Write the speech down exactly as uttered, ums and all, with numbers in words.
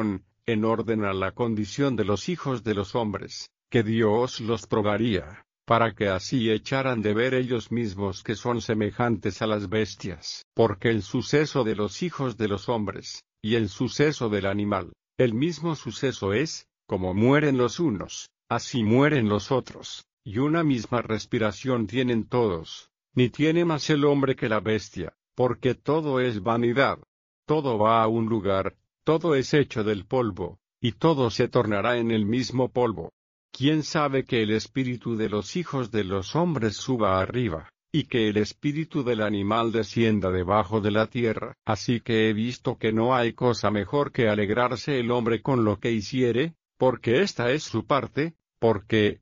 en orden a la condición de los hijos de los hombres, que Dios los probaría, para que así echaran de ver ellos mismos que son semejantes a las bestias. Porque el suceso de los hijos de los hombres, y el suceso del animal, el mismo suceso es, como mueren los unos, así mueren los otros, y una misma respiración tienen todos, ni tiene más el hombre que la bestia, porque todo es vanidad. Todo va a un lugar, todo es hecho del polvo, y todo se tornará en el mismo polvo. ¿Quién sabe que el espíritu de los hijos de los hombres suba arriba, y que el espíritu del animal descienda debajo de la tierra? Así que he visto que no hay cosa mejor que alegrarse el hombre con lo que hiciere, porque esta es su parte, porque,